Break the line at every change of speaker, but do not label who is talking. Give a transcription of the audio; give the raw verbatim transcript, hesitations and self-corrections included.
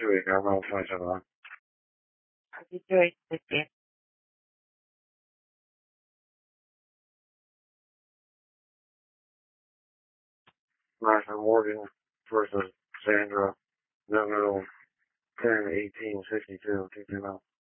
two eight, Garmel twenty-seven on.
two eight, fifty.
Martha Morgan versus Sandra, Nominal ten eighteen sixty-two, two two zero.